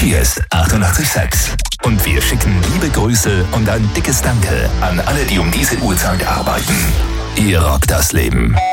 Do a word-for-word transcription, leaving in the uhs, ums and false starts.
Cheers achtundachtzig Komma sechs. Und wir schicken liebe Grüße und ein dickes Danke an alle, die um diese Uhrzeit arbeiten. Ihr rockt das Leben.